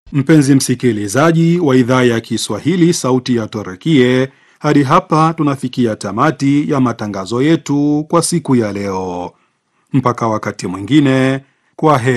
Mpenzi msikilizaji wa idhaa ya Kiswahili sauti ya Turkie, hadi hapa tunafikia tamati ya matangazo yetu kwa siku ya leo. Mpaka wakati mwingine, kwa heri.